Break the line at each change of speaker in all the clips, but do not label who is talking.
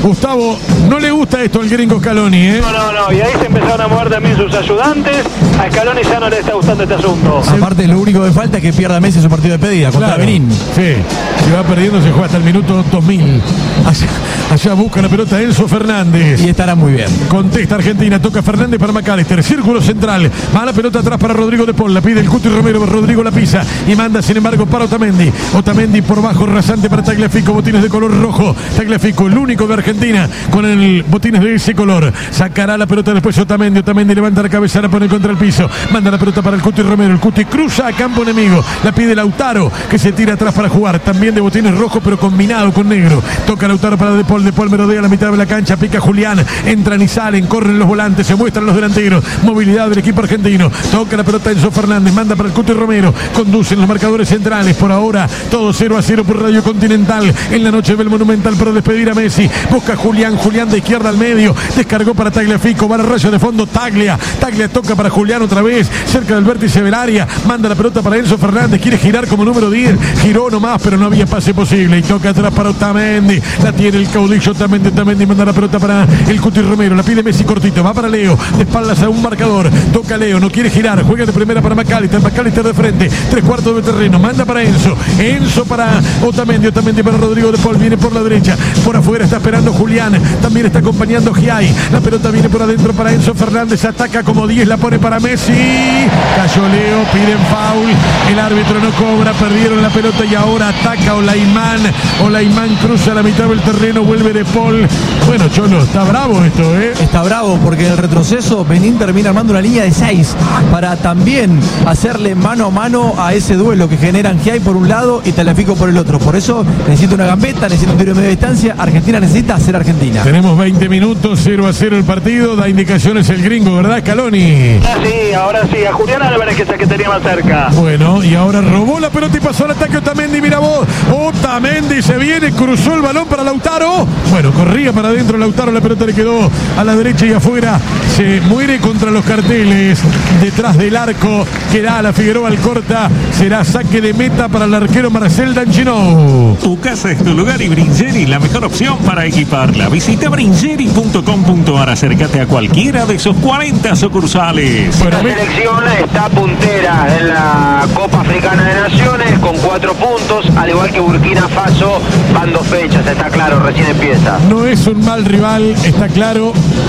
Gustavo, no le gusta esto al gringo Scaloni, ¿eh?
No, y ahí se empezaron a mover también sus ayudantes. A Scaloni ya no le está gustando este asunto.
Aparte, lo único que falta es que pierda Messi su partido de pedida contra Benín.
Sí, si va perdiendo se juega hasta el minuto 2000. Allá busca la pelota Enzo Fernández.
Y estará muy bien.
Contesta Argentina, toca Fernández para McAllister. Círculo central, va la pelota atrás para Rodrigo de Paul. La pide el Cuti Romero, Rodrigo la pisa y manda sin embargo para Otamendi. Otamendi por bajo, rasante para Tagliafico, botines de color rojo. Tagliafico, el único de Argentina con el botines de ese color. Sacará la pelota después Otamendi. Otamendi levanta la cabeza, la pone contra el piso. Manda la pelota para el Cuti Romero. El Cuti cruza a campo enemigo. La pide Lautaro, que se tira atrás para jugar. También de botines rojos, pero combinado con negro. Toca Lautaro para De Paul. De Paul merodea la mitad de la cancha. Pica Julián. Entran y salen. Corren los volantes. Se muestran los delanteros. Movilidad del equipo argentino. Toca la pelota Enzo Fernández. Manda para el Cuti Romero. Conducen los marcadores centrales. Por ahora, todo 0-0 por Radio Continental. En la noche del Monumental para despedir a Messi. Busca Julián. Julián de izquierda al medio. Descargó para Tagliafico. Va a rayo de fondo. Taglia toca para Julián otra vez. Cerca del vértice del área. Manda la pelota para Enzo Fernández. Quiere girar como número 10. Giró nomás, pero no había pase posible. Y toca atrás para Otamendi. La tiene el caudillo Otamendi. Otamendi manda la pelota para el Cuti Romero. La pide Messi cortito. Va para Leo. De espaldas a un marcador. Toca Leo. No quiere girar. Juega de primera para McAllister. McAllister de frente. 3/4 del terreno. Manda para Enzo. Enzo para Otamendi. Otamendi para Rodrigo de Paul. Viene por la derecha. Por afuera está esperando Julián. También está acompañando Giai. La pelota viene por adentro para Enzo Fernández. Ataca como 10. La pone para Messi. Cayó Leo. Piden foul. El árbitro no cobra. Perdieron la pelota y ahora ataca Olaimán. Olaimán cruza la mitad del terreno. Vuelve de Paul. Bueno, Cholo, está bravo esto, ¿eh?
Está bravo porque en el retroceso Benín termina armando una línea de 6 para también hacerle mano a mano a ese duelo que generan Giai por un lado y Tagliafico por el otro. Por eso necesita una gambeta, necesita un tiro de media distancia. Argentina necesita ser Argentina.
Tenemos 20 minutos, 0-0 el partido. Da indicaciones el gringo, ¿verdad, Scaloni?
Sí, ahora sí. A Julián Álvarez, que es el que tenía más cerca.
Bueno, y ahora robó la pelota y pasó al ataque Otamendi. Mira vos. Otamendi se viene, cruzó el balón para Lautaro. Bueno, corría para adentro Lautaro. La pelota le quedó a la derecha y afuera. Se muere contra los carteles. Detrás del arco queda la Figueroa Alcorta. Será saque de meta para el arquero Marcel Danchinou.
Tu casa es tu lugar y Bringeri la mejor opción para equiparla. Visita bringeri.com.ar. Acércate a cualquiera de sus 40 sucursales.
La selección está puntera en la Copa Africana de Naciones con 4 puntos, al igual que Burkina Faso. Van 2 fechas, está claro, recién empieza.
No es un mal rival, está claro.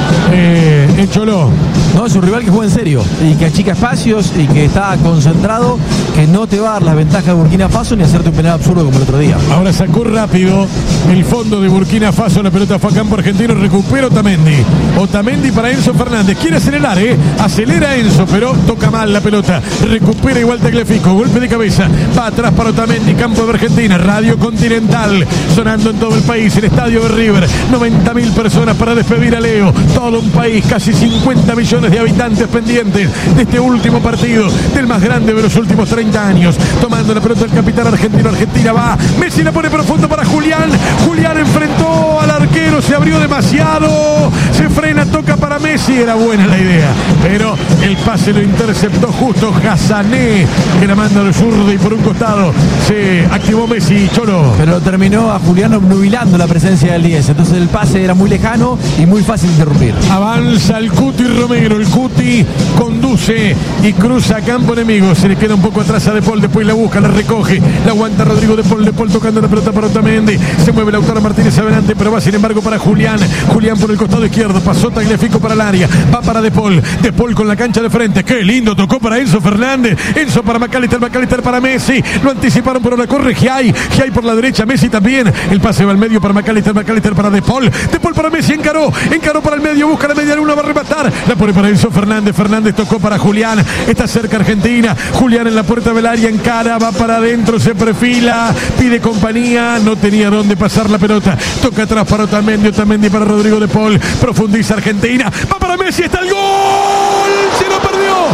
Cholo.
No, es un rival que juega en serio y que achica espacios y que está concentrado, que no te va a dar las ventajas de Burkina Faso ni hacerte un penal absurdo como el otro día.
Ahora sacó rápido el fondo de Burkina Faso. La pelota fue a campo argentino. Recupera Otamendi. Otamendi para Enzo Fernández. Quiere acelerar, acelera Enzo, pero toca mal la pelota. Recupera igual Tagliafico. Golpe de cabeza. Va atrás para Otamendi. Campo de Argentina. Radio Continental. Sonando en todo el país. El estadio de River. 90.000 personas para despedir a Leo. Todo un país. Casi 50 millones de habitantes pendientes de este último partido. Del más grande de los últimos 30 años. Tomando la pelota el capitán argentino. Argentina va. Messi la pone profundo para Julián. Julián enfrentó al arquero. Se abrió demasiado. Se frena. Toca para Messi. Era buena la idea. Pero el pase lo interceptó justo Hassané, que la manda al zurdo y por un costado se activó Messi. Cholo.
Pero terminó a Julián obnubilando la presencia del 10. Entonces el pase era muy lejano y muy fácil de interrumpir.
Avanza el Cuti Romero. El Cuti conduce y cruza a campo enemigo. Se le queda un poco atrás a De Paul. Después la busca, la recoge. La aguanta Rodrigo De Paul. De Paul tocando la pelota para Otamendi. Se mueve Lautaro Martínez adelante, pero va sin embargo para Julián. Julián por el costado izquierdo. Pasó Tagliafico para el área. Va para De Paul. De Paul con la cancha de frente. Qué lindo. Tocó para Enzo Fernández. Enzo para McAllister. McAllister para Messi. Lo anticiparon, pero la corre Giai. Giai por la derecha. Messi también. El pase va al medio para McAllister. McAllister para De Paul. De Paul para Messi. Encaró para el medio. Busca la media luna. Va a rematar. La pone para Enzo Fernández. Fernández tocó para Julián. Está cerca Argentina. Julián en la puerta del área. Encara. Va para adentro. Se perfila. Pide compañía. No tenía dónde pasar la pelota. Toca atrás para Otamendi. Otamendi para Rodrigo De Paul. Profundiza Argentina. Va para Messi. Está el gol. Se lo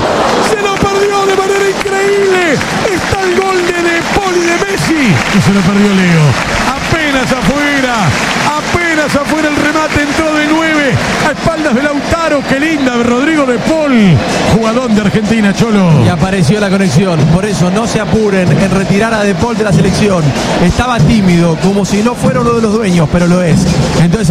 perdió de manera increíble. Está el gol de Paul y de Messi. Y se lo perdió Leo. Apenas afuera el remate. Entró de 9 a espaldas de Lautaro. Qué linda de Rodrigo De Paul. Jugadón de Argentina, Cholo.
Y apareció la conexión. Por eso no se apuren en retirar a De Paul de la selección. Estaba tímido, como si no fuera uno de los dueños, pero lo es. Entonces